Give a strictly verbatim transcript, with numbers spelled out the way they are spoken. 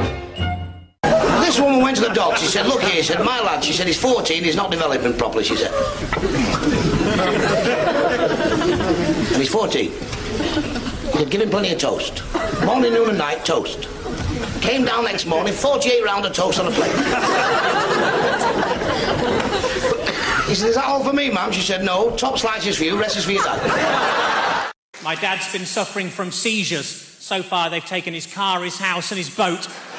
This woman went to the doctor. She said, look here, she said, my lad, she said, he's fourteen, he's not developing properly, she said. And he's fourteen. She said, give him plenty of toast. Morning, noon and night, toast. Came down next morning, forty-eight round of toast on a plate. He said, is that all for me, ma'am? She said, no, top slices for you, rest is for your dad. My dad's been suffering from seizures. So far, they've taken his car, his house and his boat.